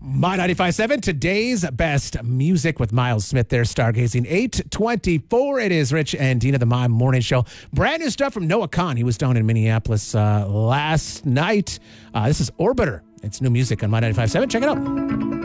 My 95.7, today's best music with Miles Smith there, stargazing 8:24. It is Rich and Dina, the My Morning Show. Brand new stuff from Noah Kahan. He was down in Minneapolis last night. This is Orbiter. It's new music on My 95.7. Check it out.